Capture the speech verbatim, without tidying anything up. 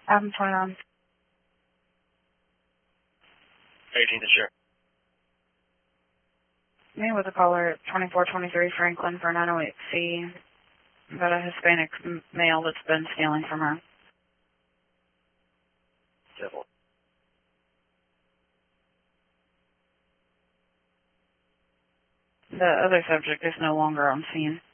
I'm fine on. eighteen to share. Me with a caller at twenty-four twenty-three Franklin for nine oh eight C about a Hispanic m- male that's been stealing from her. Civil. The other subject is no longer on scene.